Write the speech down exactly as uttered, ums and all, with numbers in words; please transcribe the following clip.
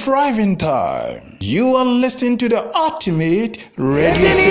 driving time. You are listening to the ultimate radio station.